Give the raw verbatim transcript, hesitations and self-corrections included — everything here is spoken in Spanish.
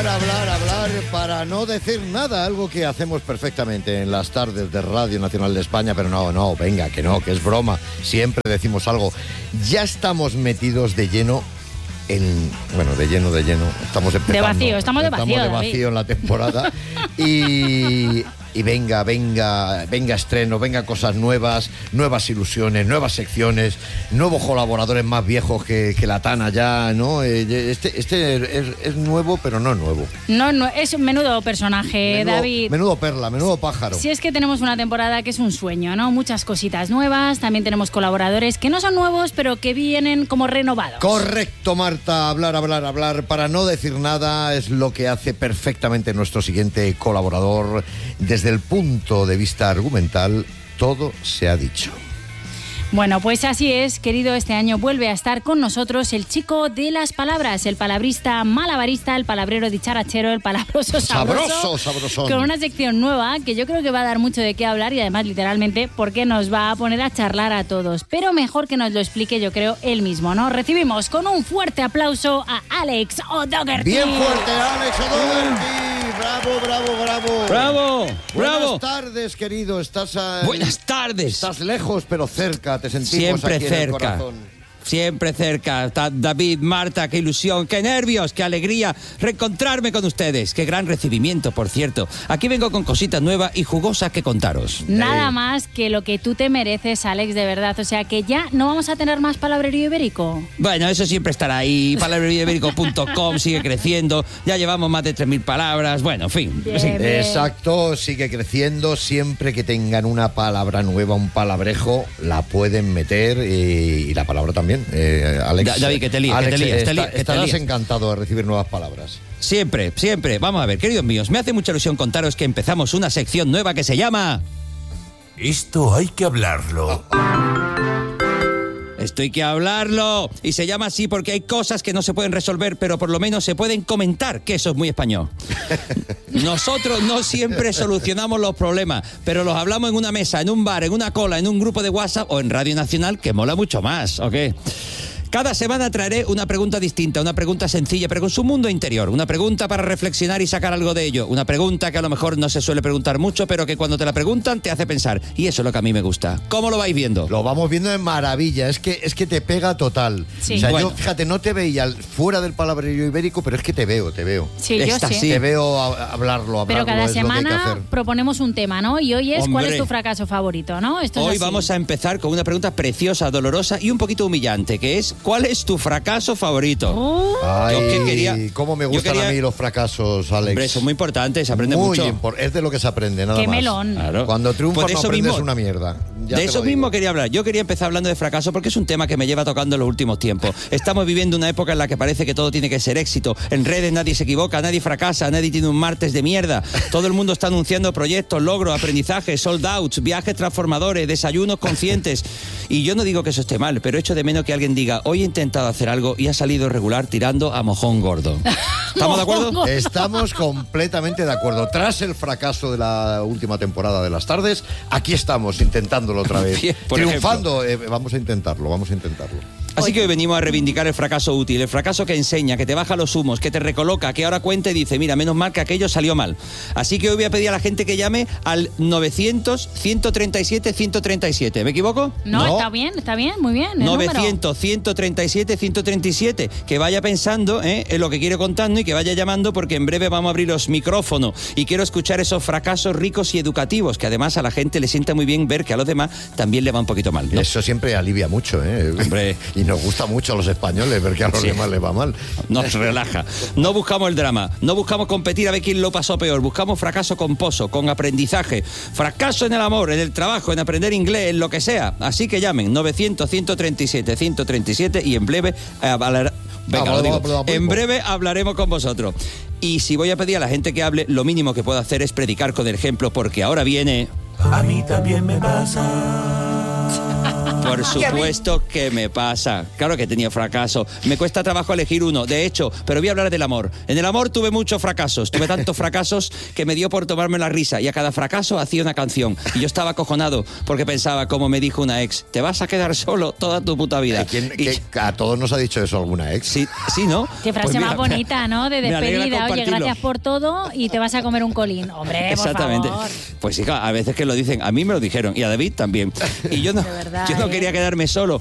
hablar, hablar, hablar para no decir nada, algo que hacemos perfectamente en las tardes de Radio Nacional de España, pero no, no, venga, que no, que es broma, siempre decimos algo. Ya estamos metidos de lleno en, bueno, de lleno, de lleno, estamos empezando. De vacío, estamos de vacío, Estamos de vacío en la temporada y... Y venga, venga, venga estreno, venga cosas nuevas, nuevas ilusiones, nuevas secciones, nuevos colaboradores más viejos que, que la Tana ya, ¿no? Este, este es, es nuevo, pero no nuevo. No, no, es un menudo personaje, menudo, David. Menudo perla, menudo pájaro. Si es que tenemos una temporada que es un sueño, ¿no? Muchas cositas nuevas, también tenemos colaboradores que no son nuevos, pero que vienen como renovados. Correcto, Marta, hablar, hablar, hablar, para no decir nada es lo que hace perfectamente nuestro siguiente colaborador. Desde el punto de vista argumental, todo se ha dicho. Bueno, pues así es, querido, este año vuelve a estar con nosotros el chico de las palabras, el palabrista malabarista, el palabrero dicharachero, el palabroso sabroso, sabroso sabrosón. Con una sección nueva que yo creo que va a dar mucho de qué hablar y además literalmente porque nos va a poner a charlar a todos, pero mejor que nos lo explique yo creo él mismo, ¿no? Recibimos con un fuerte aplauso a Alex O'Doherty. Bien fuerte, Alex O'Doherty. Bravo, bravo, bravo. Bravo, bravo. Buenas tardes, querido. Estás a... Buenas tardes. Estás lejos, pero cerca. Te sentimos Siempre aquí cerca. en el corazón. Siempre cerca. Está David, Marta, qué ilusión, qué nervios, qué alegría reencontrarme con ustedes. Qué gran recibimiento, por cierto. Aquí vengo con cositas nuevas y jugosas que contaros. Nada Eh. más que lo que tú te mereces, Alex, de verdad. O sea que ya no vamos a tener más palabrerío ibérico. Bueno, eso siempre estará ahí. palabrerío ibérico punto com sigue creciendo. Ya llevamos más de tres mil palabras. Bueno, en fin. Bien, Sí. bien. Exacto, sigue creciendo. Siempre que tengan una palabra nueva, un palabrejo, la pueden meter y, y la palabra también. Eh, Alex, Da- David, que te líes, Alex, que te líes, te está- líes, que te estarás líes. encantado de recibir nuevas palabras. Siempre, siempre. Vamos a ver, queridos míos, me hace mucha ilusión contaros que empezamos una sección nueva que se llama... Esto hay que hablarlo. Esto hay que hablarlo. Y se llama así porque hay cosas que no se pueden resolver, pero por lo menos se pueden comentar, que eso es muy español. Nosotros no siempre solucionamos los problemas, pero los hablamos en una mesa, en un bar, en una cola, en un grupo de WhatsApp o en Radio Nacional, que mola mucho más, ¿ok? Cada semana traeré una pregunta distinta, una pregunta sencilla, pero con su mundo interior. Una pregunta para reflexionar y sacar algo de ello. Una pregunta que a lo mejor no se suele preguntar mucho, pero que cuando te la preguntan te hace pensar. Y eso es lo que a mí me gusta. ¿Cómo lo vais viendo? Lo vamos viendo de maravilla, es que, es que te pega total. Sí. O sea, Bueno. yo, fíjate, no te veía fuera del palabrerío ibérico, pero es que te veo, te veo. Sí, yo Esta sí. sí. Te veo a- hablarlo, hablarlo. Pero cada es lo que hay que semana hacer. proponemos un tema, ¿no? Y hoy es ¿cuál Hombre. es tu fracaso favorito, no? Esto es Hoy así. vamos a empezar con una pregunta preciosa, dolorosa y un poquito humillante, que es ¿cuál es tu fracaso favorito? Oh, Ay, Yo que quería- cómo me yo gustan quería- a mí los fracasos, Alex. Hombre, eso es muy importante, se aprende Muy mucho. impor- es de lo que se aprende, nada qué más. melón. Claro. Cuando triunfas Pues de no eso aprendes mismo- una mierda. Ya de te eso lo mismo digo. quería hablar. Yo quería empezar hablando de fracaso porque es un tema que me lleva tocando en los últimos tiempos. Estamos viviendo una época en la que parece que todo tiene que ser éxito. En redes nadie se equivoca, nadie fracasa, nadie tiene un martes de mierda. Todo el mundo está anunciando proyectos, logros, aprendizajes, sold outs, viajes transformadores, desayunos conscientes. Y yo no digo que eso esté mal, pero echo de menos que alguien diga, hoy he intentado hacer algo y ha salido regular tirando a mojón gordo. ¿Estamos de acuerdo? Estamos completamente de acuerdo. Tras el fracaso de la última temporada de Las Tardes, aquí estamos intentándolo otra vez. Bien, por Triunfando, eh, vamos a intentarlo, vamos a intentarlo. Así que hoy venimos a reivindicar el fracaso útil, el fracaso que enseña, que te baja los humos, que te recoloca, que ahora cuenta y dice, mira, menos mal que aquello salió mal. Así que hoy voy a pedir a la gente que llame al novecientos, ciento treinta y siete, ciento treinta y siete. ¿Me equivoco? No, No. está bien, está bien, muy bien. el número. novecientos, ciento treinta y siete, ciento treinta y siete. Que vaya pensando ¿eh? en lo que quiere contando y que vaya llamando porque en breve vamos a abrir los micrófonos y quiero escuchar esos fracasos ricos y educativos que además a la gente le sienta muy bien ver que a los demás también le va un poquito mal, ¿no? Eso siempre alivia mucho, ¿eh? Hombre. Y nos gusta mucho a los españoles ver que a los Sí. demás les va mal. Nos relaja. No buscamos el drama, no buscamos competir a ver quién lo pasó peor, buscamos fracaso con pozo, con aprendizaje, fracaso en el amor, en el trabajo, en aprender inglés, en lo que sea. Así que llamen novecientos, ciento treinta y siete, ciento treinta y siete y en breve eh, hablar- venga, lo digo. En breve hablaremos con vosotros. Y si voy a pedir a la gente que hable, lo mínimo que puedo hacer es predicar con el ejemplo porque ahora viene... A mí también me pasa. Por supuesto que me pasa. Claro que he tenido fracaso. Me cuesta trabajo elegir uno, de hecho, pero voy a hablar del amor. En el amor tuve muchos fracasos. Tuve tantos fracasos que me dio por tomarme la risa. Y a cada fracaso hacía una canción. Y yo estaba acojonado porque pensaba, como me dijo una ex, te vas a quedar solo toda tu puta vida. ¿Quién, y, que, a todos nos ha dicho eso alguna ex. Sí, sí, ¿no? Qué frase Pues mira, más bonita, ¿no? De despedida. Oye, gracias por todo y te vas a comer un colín. Hombre, exactamente. por favor. Pues sí, a veces que lo dicen, a mí me lo dijeron y a David también. Y yo no, verdad, yo no ¿eh? quería quedarme solo,